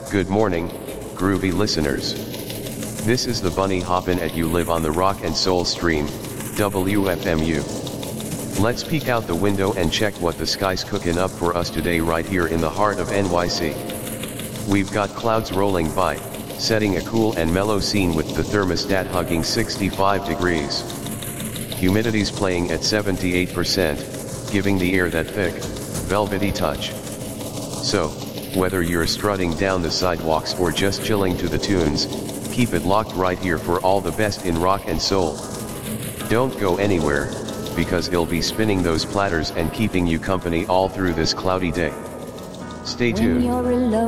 Good morning, groovy listeners. This is the Bunny Hoppin' at You Live on the Rock and Soul Stream, WFMU. Let's peek out the window and check what the sky's cooking up for us today right here in the heart of NYC. We've got clouds rolling by, setting a cool and mellow scene with the thermostat hugging 65 degrees. Humidity's playing at 78%, giving the air that thick, velvety touch. So, whether you're strutting down the sidewalks or just chilling to the tunes, keep it locked right here for all the best in rock and soul. Don't go anywhere, because it'll be spinning those platters and keeping you company all through this cloudy day. Stay tuned.